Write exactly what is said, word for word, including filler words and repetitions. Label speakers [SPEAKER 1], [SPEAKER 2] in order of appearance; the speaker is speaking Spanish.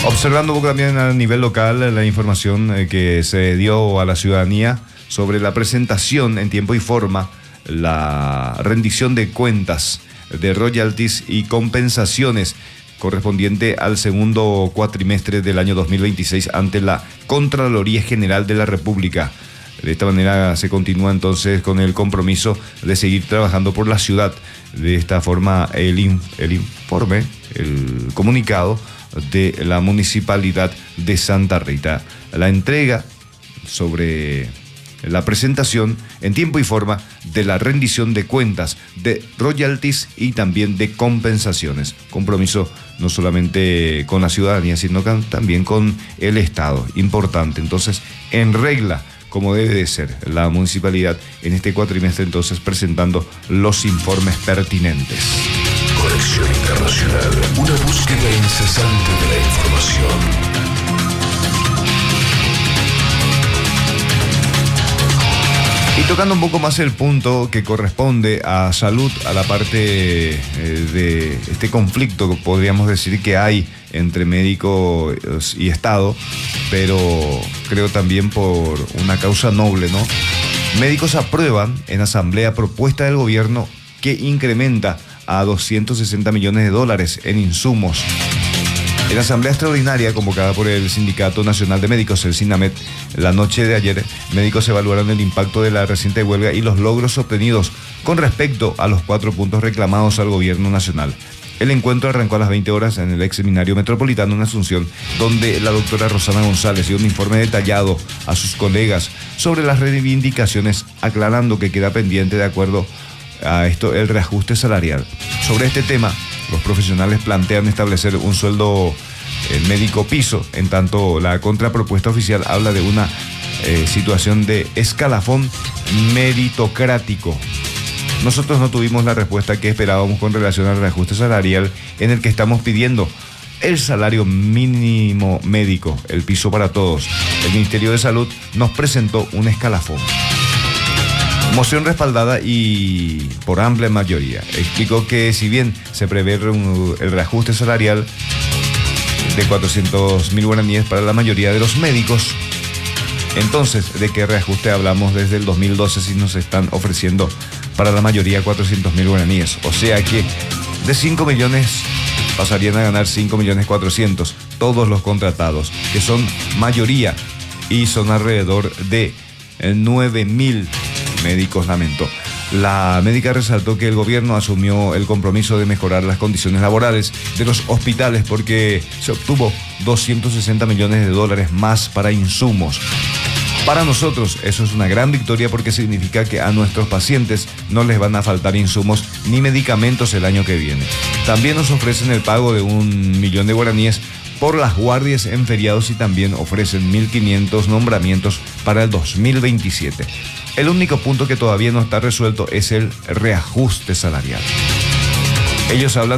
[SPEAKER 1] Observando un poco también a nivel local la información eh, que se dio a la ciudadanía sobre la presentación en tiempo y forma, la rendición de cuentas de royalties y compensaciones correspondiente al segundo cuatrimestre del año dos mil veintiséis ante la Contraloría General de la República. De esta manera se continúa entonces con el compromiso de seguir trabajando por la ciudad. De esta forma el, in, el informe, el comunicado de la Municipalidad de Santa Rita. La entrega sobre la presentación en tiempo y forma de la rendición de cuentas de royalties y también de compensaciones. Compromiso no solamente con la ciudadanía, sino también con el Estado. Importante. Entonces, en regla, como debe de ser la municipalidad en este cuatrimestre, entonces presentando los informes pertinentes.
[SPEAKER 2] Conexión Internacional, una búsqueda incesante de la información.
[SPEAKER 1] Y tocando un poco más el punto que corresponde a salud, a la parte eh, de este conflicto, podríamos decir que hay entre médicos y Estado, pero creo también por una causa noble, ¿no? Médicos aprueban en asamblea propuesta del gobierno que incrementa a doscientos sesenta millones de dólares en insumos. En la asamblea extraordinaria convocada por el Sindicato Nacional de Médicos, el SINAMED, la noche de ayer, médicos evaluaron el impacto de la reciente huelga y los logros obtenidos con respecto a los cuatro puntos reclamados al gobierno nacional. El encuentro arrancó a las veinte horas en el ex seminario metropolitano en Asunción, donde la doctora Rosana González dio un informe detallado a sus colegas sobre las reivindicaciones, aclarando que queda pendiente, de acuerdo a esto, el reajuste salarial. Sobre este tema, los profesionales plantean establecer un sueldo eh, médico piso, en tanto la contrapropuesta oficial habla de una eh, situación de escalafón meritocrático. Nosotros no tuvimos la respuesta que esperábamos con relación al reajuste salarial, en el que estamos pidiendo el salario mínimo médico, el piso para todos. El Ministerio de Salud nos presentó un escalafón. Moción respaldada y por amplia mayoría. Explicó que si bien se prevé el reajuste salarial de cuatrocientos mil guaraníes para la mayoría de los médicos, entonces, ¿de qué reajuste hablamos desde el dos mil doce si nos están ofreciendo para la mayoría cuatrocientos mil guaraníes? O sea que de cinco millones pasarían a ganar cinco millones cuatrocientos todos los contratados, que son mayoría y son alrededor de nueve mil médicos, lamento. La médica resaltó que el gobierno asumió el compromiso de mejorar las condiciones laborales de los hospitales porque se obtuvo doscientos sesenta millones de dólares más para insumos. Para nosotros eso es una gran victoria porque significa que a nuestros pacientes no les van a faltar insumos ni medicamentos el año que viene. También nos ofrecen el pago de un millón de guaraníes por las guardias en feriados y también ofrecen mil quinientos nombramientos para el dos mil veintisiete. El único punto que todavía no está resuelto es el reajuste salarial. Ellos hablan